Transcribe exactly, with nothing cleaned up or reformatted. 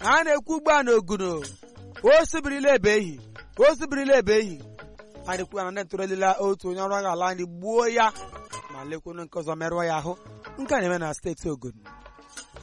a na-ekwu ugbu a n'Oguno o sibirila ebe ehi o sibirila ebe ehi a na-ekwu na ndị ntụrụelila otu onye ọrụ agha ala anyị gbuo ya ma lekwunu nke ọzọ merụọ ya ahụ nke a na-eme na steeti Ogun.